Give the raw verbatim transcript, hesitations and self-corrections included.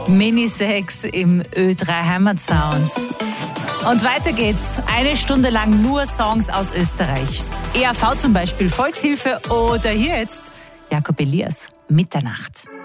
Minisex im Ö drei Heimatsound. Und weiter geht's. Eine Stunde lang nur Songs aus Österreich. E R V zum Beispiel, Volkshilfe oder hier jetzt Jakob Elias, Mitternacht.